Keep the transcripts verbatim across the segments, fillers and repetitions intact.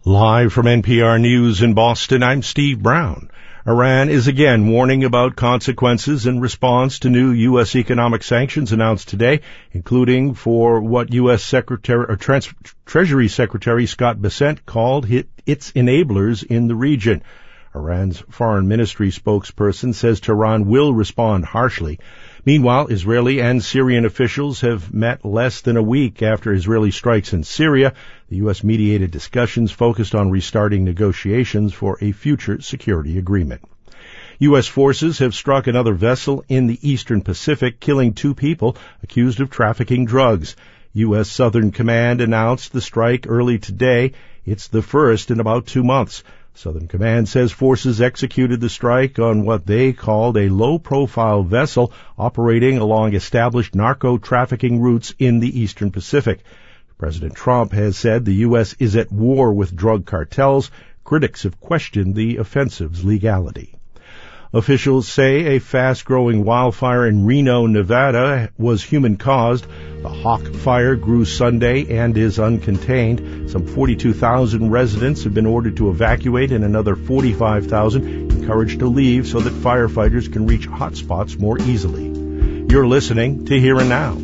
Live from N P R News in Boston, I'm Steve Brown. Iran is again warning about consequences in response to new U S economic sanctions announced today, including for what U S Secretary or Trans- Treasury Secretary Scott Bessent called its enablers in the region. Iran's foreign ministry spokesperson says Tehran will respond harshly. Meanwhile, Israeli and Syrian officials have met less than a week after Israeli strikes in Syria. The U S-mediated discussions focused on restarting negotiations for a future security agreement. U S forces have struck another vessel in the eastern Pacific, killing two people accused of trafficking drugs. U S Southern Command announced the strike early today. It's the first in about two months. Southern Command says forces executed the strike on what they called a low-profile vessel operating along established narco-trafficking routes in the eastern Pacific. President Trump has said the U S is at war with drug cartels. Critics have questioned the offensive's legality. Officials say a fast-growing wildfire in Reno, Nevada was human-caused. The Hawk Fire grew Sunday and is uncontained. Some forty-two thousand residents have been ordered to evacuate and another forty-five thousand encouraged to leave so that firefighters can reach hotspots more easily. You're listening to Here and Now.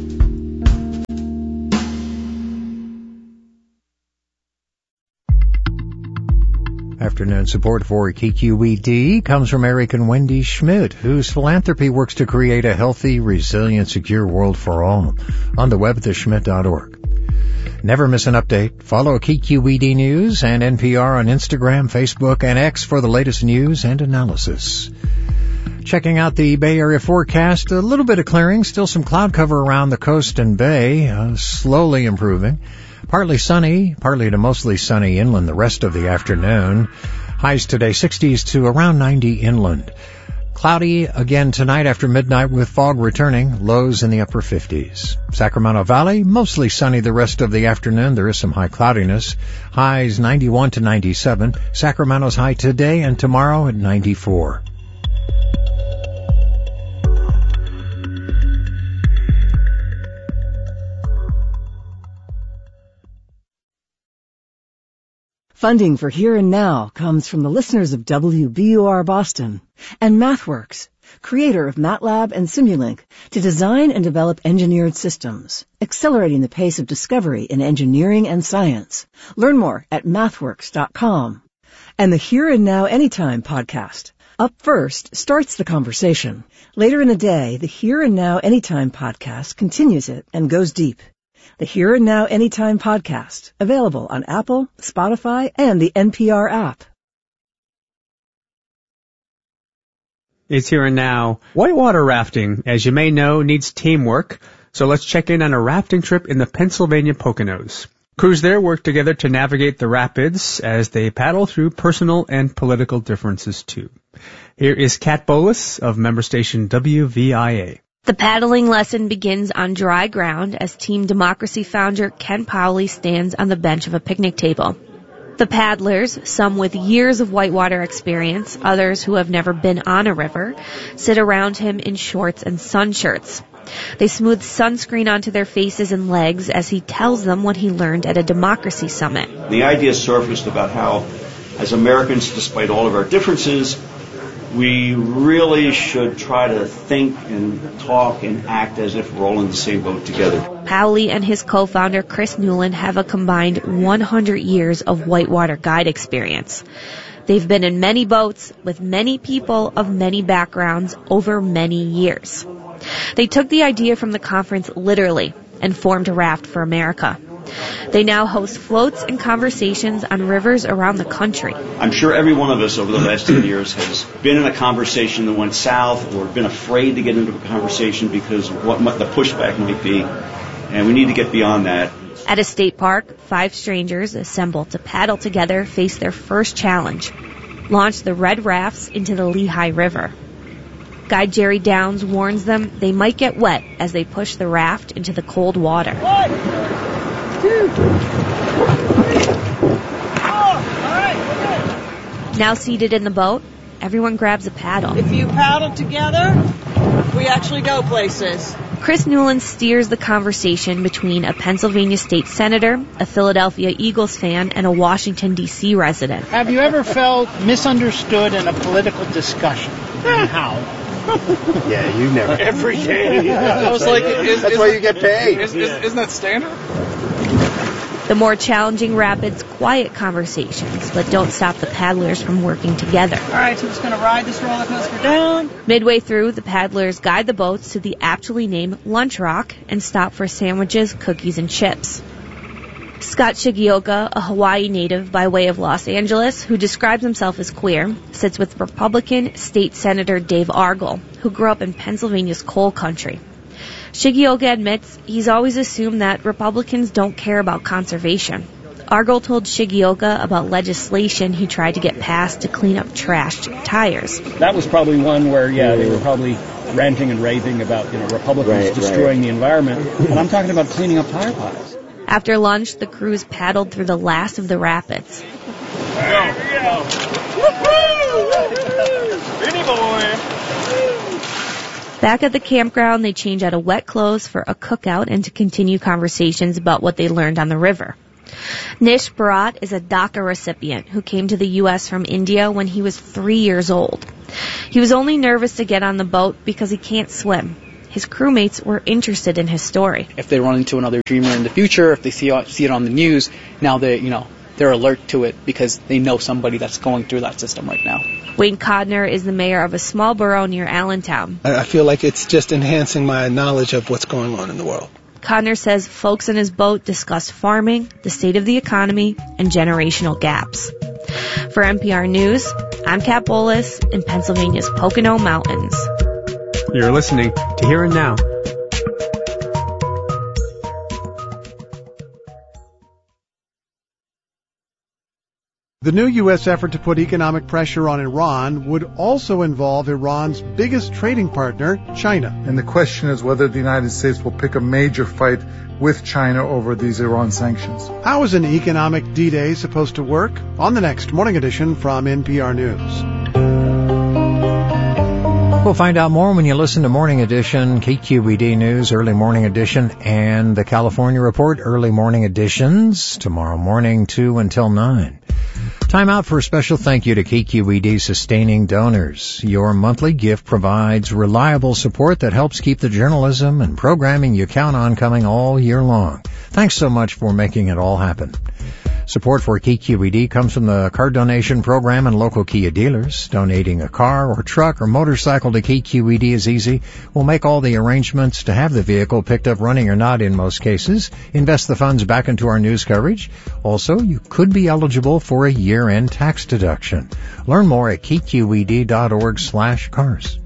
Afternoon support for K Q E D comes from Eric and Wendy Schmidt, whose philanthropy works to create a healthy, resilient, secure world for all. On the web at the schmidt dot org. Never miss an update. Follow K Q E D News and N P R on Instagram, Facebook, and X for the latest news and analysis. Checking out the Bay Area forecast, a little bit of clearing, still some cloud cover around the coast and bay, uh, slowly improving. Partly sunny, partly to mostly sunny inland the rest of the afternoon. Highs today sixties to around ninety inland. Cloudy again tonight after midnight with fog returning, lows in the upper fifties. Sacramento Valley, mostly sunny the rest of the afternoon. There is some high cloudiness. Highs ninety-one to ninety-seven. Sacramento's high today and tomorrow at ninety-four. Funding for Here and Now comes from the listeners of W B U R Boston and MathWorks, creator of MATLAB and Simulink, to design and develop engineered systems, accelerating the pace of discovery in engineering and science. Learn more at mathworks dot com. And the Here and Now Anytime podcast. Up first starts the conversation. Later in the day, the Here and Now Anytime podcast continues it and goes deep. The Here and Now Anytime podcast, available on Apple, Spotify, and the N P R app. It's Here and Now. Whitewater rafting, as you may know, needs teamwork, so let's check in on a rafting trip in the Pennsylvania Poconos. Crews there work together to navigate the rapids as they paddle through personal and political differences, too. Here is Kat Bolas of member station W V I A. The paddling lesson begins on dry ground as Team Democracy founder Ken Powley stands on the bench of a picnic table. The paddlers, some with years of whitewater experience, others who have never been on a river, sit around him in shorts and sun shirts. They smooth sunscreen onto their faces and legs as he tells them what he learned at a Democracy Summit. The idea surfaced about how, as Americans, despite all of our differences, we really should try to think and talk and act as if we're all in the same boat together. Powley and his co-founder Chris Newland have a combined one hundred years of whitewater guide experience. They've been in many boats with many people of many backgrounds over many years. They took the idea from the conference literally and formed Raft for America. They now host floats and conversations on rivers around the country. I'm sure every one of us over the last ten years has been in a conversation that went south or been afraid to get into a conversation because of what the pushback might be, and we need to get beyond that. At a state park, five strangers assemble to paddle together face their first challenge, launch the red rafts into the Lehigh River. Guide Jerry Downs warns them they might get wet as they push the raft into the cold water. One, two, oh, all right, good. Now seated in the boat, everyone grabs a paddle. If you paddle together, we actually go places. Chris Newland steers the conversation between a Pennsylvania state senator, a Philadelphia Eagles fan, and a Washington, D C resident. Have you ever felt misunderstood in a political discussion? And how? Yeah, you never. Every day. I was like, is, that's is, why you get paid. Is, is, isn't that standard? The more challenging rapids quiet conversations, but don't stop the paddlers from working together. All right, so we're just going to ride this roller coaster down. Midway through, the paddlers guide the boats to the aptly named Lunch Rock and stop for sandwiches, cookies, and chips. Scott Shigioka, a Hawaii native by way of Los Angeles, who describes himself as queer, sits with Republican State Senator Dave Argel, who grew up in Pennsylvania's coal country. Shigioka admits he's always assumed that Republicans don't care about conservation. Argel told Shigioka about legislation he tried to get passed to clean up trashed tires. That was probably one where, yeah, they were probably ranting and raving about, you know, Republicans right, destroying right. the environment. And I'm talking about cleaning up tire piles. After lunch, the crews paddled through the last of the rapids. There we go. Woohoo! Vinny boy! Back at the campground, they change out of wet clothes for a cookout and to continue conversations about what they learned on the river. Nish Bharat is a DACA recipient who came to the U S from India when he was three years old. He was only nervous to get on the boat because he can't swim. His crewmates were interested in his story. If they run into another dreamer in the future, if they see see it on the news, now they, you know, they're alert to it because they know somebody that's going through that system right now. Wayne Codner is the mayor of a small borough near Allentown. I feel like it's just enhancing my knowledge of what's going on in the world. Codner says folks in his boat discuss farming, the state of the economy, and generational gaps. For N P R News, I'm Kat Bolas in Pennsylvania's Pocono Mountains. You're listening to Here and Now. The new U S effort to put economic pressure on Iran would also involve Iran's biggest trading partner, China. And the question is whether the United States will pick a major fight with China over these Iran sanctions. How is an economic D-Day supposed to work? On the next Morning Edition from N P R News. We'll find out more when you listen to Morning Edition, K Q E D News, Early Morning Edition, and the California Report, Early Morning Editions, tomorrow morning, two until nine. Time out for a special thank you to K Q E D sustaining donors. Your monthly gift provides reliable support that helps keep the journalism and programming you count on coming all year long. Thanks so much for making it all happen. Support for K Q E D comes from the Car Donation Program and local Kia dealers. Donating a car or truck or motorcycle to K Q E D is easy. We'll make all the arrangements to have the vehicle picked up running or not in most cases. Invest the funds back into our news coverage. Also, you could be eligible for a year-end tax deduction. Learn more at k q e d dot org slash cars.